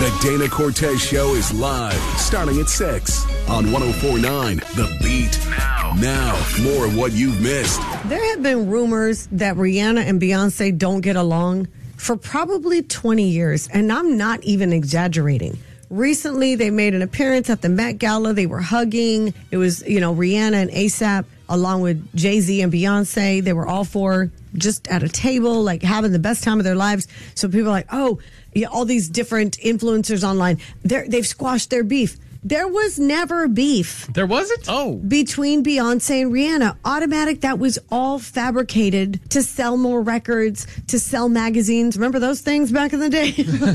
The Dana Cortez Show is live, starting at 6 on 104.9 The Beat. Now, more of what you've missed. There have been rumors that Rihanna and Beyonce don't get along for probably 20 years, and I'm not even exaggerating. Recently, they made an appearance at the Met Gala. They were hugging. It was, Rihanna and A$AP along with Jay-Z and Beyonce. They were all four just at a table, like having the best time of their lives. So people are like, oh, yeah, all these different influencers online, they've squashed their beef. There was never beef. There wasn't? Oh. Between Beyonce and Rihanna. Automatic, that was all fabricated to sell more records, to sell magazines. Remember those things back in the day?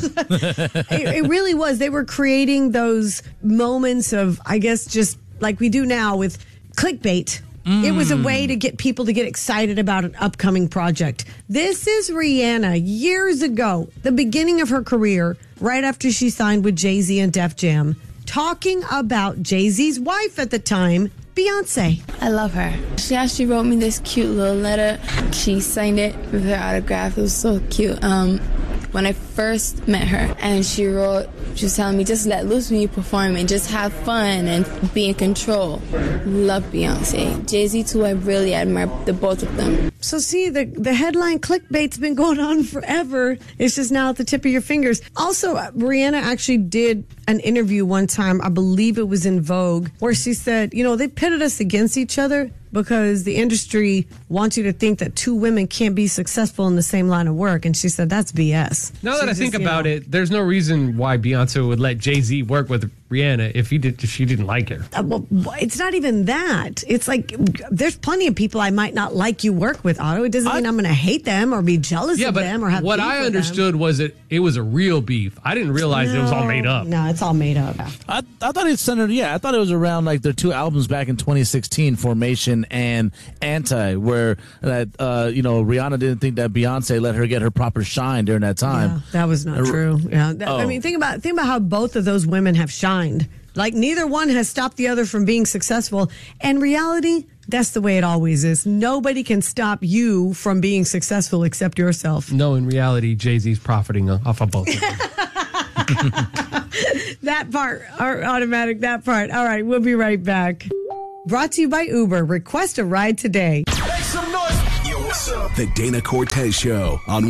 It really was. They were creating those moments of, I guess, just like we do now with clickbait. It was a way to get people to get excited about an upcoming project. This is Rihanna years ago, the beginning of her career, right after she signed with Jay-Z and Def Jam, talking about Jay-Z's wife at the time, Beyonce. I love her. She actually wrote me this cute little letter. She signed it with her autograph. It was so cute. When I first met her, and she was telling me, just let loose when you perform and just have fun and be in control. Love Beyonce. Jay-Z too, I really admire the both of them. So see, the headline clickbait's been going on forever. It's just now at the tip of your fingers. Also, Rihanna actually did an interview one time, I believe it was in Vogue, where she said, they pitted us against each other because the industry wants you to think that two women can't be successful in the same line of work. And she said, that's BS. Now that I think about it, there's no reason why Beyonce would let Jay-Z work with Rihanna if she didn't like her. Well, it's not even that. It's like there's plenty of people I might not like you work with, Otto. It doesn't mean I'm going to hate them or be jealous of them or have what beef I with understood them. was that it was a real beef. I didn't realize it was all made up. No, it's all made up. I thought it centered. Yeah, I thought it was around like their two albums back in 2016, Formation and Anti, where Rihanna didn't think that Beyonce let her get her proper shine during that time. Yeah, that was not true. Yeah, I mean, think about how both of those women have shined. Like neither one has stopped the other from being successful. And reality, that's the way it always is. Nobody can stop you from being successful except yourself. No, in reality, Jay-Z's profiting off of both of them. That part, automatic, that part. All right, we'll be right back. Brought to you by Uber. Request a ride today. Make some noise. Yo, what's up? The Dana Cortez Show on